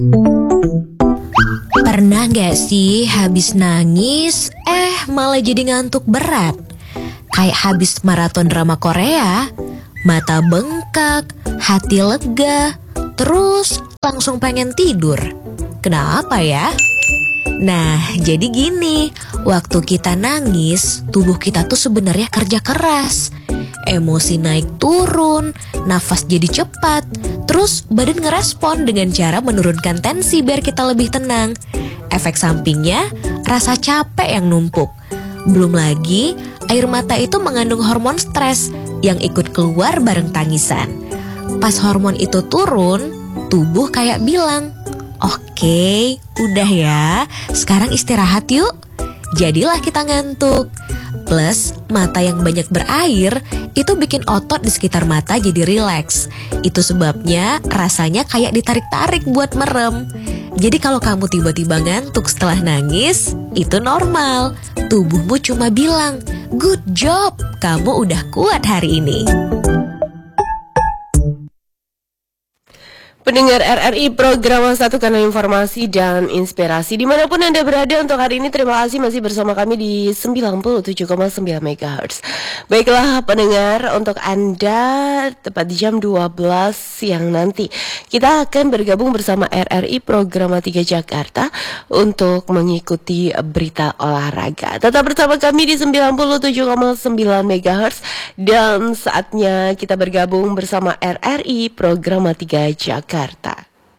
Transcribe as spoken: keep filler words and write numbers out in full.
Pernah gak sih habis nangis, eh malah jadi ngantuk berat? Kayak habis maraton drama Korea, mata bengkak, hati lega, terus langsung pengen tidur. Kenapa ya? Nah, jadi gini, waktu kita nangis, tubuh kita tuh sebenarnya kerja keras. Emosi naik turun, nafas jadi cepat, terus badan ngerespon dengan cara menurunkan tensi biar kita lebih tenang. Efek sampingnya, rasa capek yang numpuk. Belum lagi, air mata itu mengandung hormon stres yang ikut keluar bareng tangisan. Pas hormon itu turun, tubuh kayak bilang, "Oke, udah ya, sekarang istirahat yuk." Jadilah kita ngantuk. Plus, mata yang banyak berair itu bikin otot di sekitar mata jadi rileks. Itu sebabnya rasanya kayak ditarik-tarik buat merem. Jadi kalau kamu tiba-tiba ngantuk setelah nangis, itu normal. Tubuhmu cuma bilang, "Good job, kamu udah kuat hari ini." Pendengar R R I program Satu Kanal Informasi dan Inspirasi dimanapun Anda berada untuk hari ini, terima kasih masih bersama kami di sembilan puluh tujuh koma sembilan megahertz. Baiklah pendengar, untuk Anda tepat di jam dua belas siang nanti kita akan bergabung bersama R R I program tiga Jakarta untuk mengikuti berita olahraga. Tetap bersama kami di sembilan puluh tujuh koma sembilan megahertz dan saatnya kita bergabung bersama R R I program tiga Jakarta.